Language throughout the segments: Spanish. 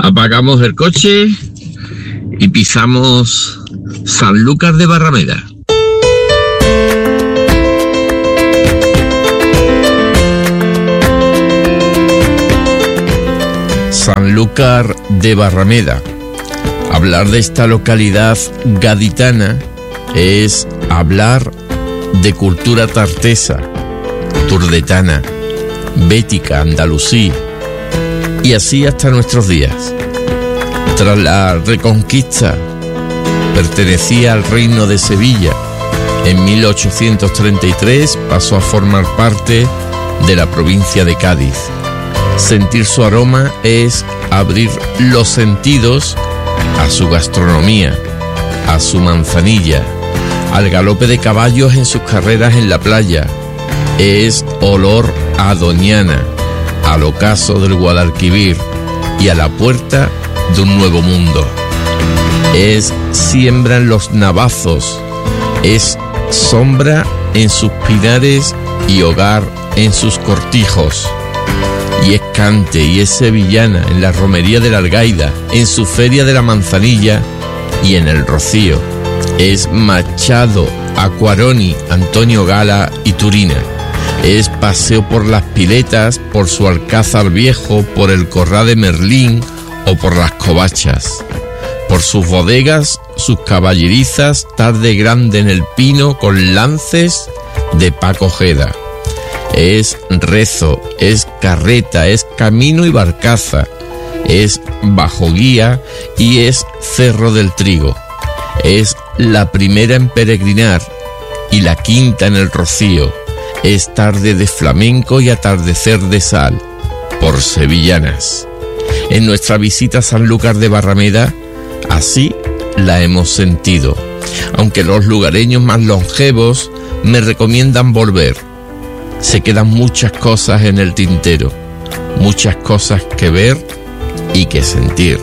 Apagamos el coche y pisamos Sanlúcar de Barrameda. Sanlúcar de Barrameda. Hablar de esta localidad gaditana es hablar de cultura tartesa, turdetana, bética, andalusí, y así hasta nuestros días. Tras la Reconquista, pertenecía al Reino de Sevilla. En 1833 pasó a formar parte de la provincia de Cádiz. Sentir su aroma es abrir los sentidos a su gastronomía, a su manzanilla, al galope de caballos en sus carreras en la playa. Es olor a Doñana, al ocaso del Guadalquivir y a la puerta de un nuevo mundo. Es siembra en los navazos, es sombra en sus pinares y hogar en sus cortijos. Y es cante y es sevillana en la romería de la Algaida, en su feria de la Manzanilla y en el Rocío. Es Machado, Acquaroni, Antonio Gala y Turina. Es paseo por las piletas, por su Alcázar Viejo, por el Corrá de Merlín o por las Covachas. Por sus bodegas, sus caballerizas, tarde grande en el Pino con lances de Paco Ojeda. Es rezo, es carreta, es camino y barcaza, es bajo guía y es Cerro del Trigo. Es la primera en peregrinar y la quinta en el Rocío. Es tarde de flamenco y atardecer de sal, por sevillanas. En nuestra visita a Sanlúcar de Barrameda, así la hemos sentido, aunque los lugareños más longevos me recomiendan volver. Se quedan muchas cosas en el tintero, muchas cosas que ver y que sentir.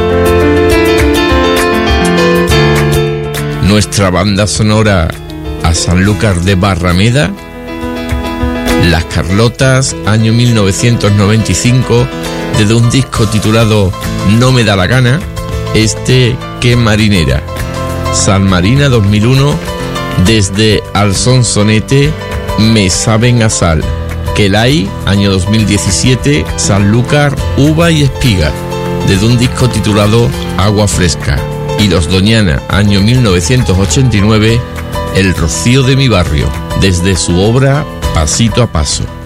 Nuestra banda sonora a Sanlúcar de Barrameda, Las Carlotas, año 1995, desde un disco titulado No me da la gana, Qué marinera. San Marina 2001, desde Al Sonsonete, Me saben a sal. Quelay, año 2017, Sanlúcar, uva y espiga, desde un disco titulado Agua fresca. Y Los Doñana, año 1989, El rocío de mi barrio, desde su obra Pasito a paso.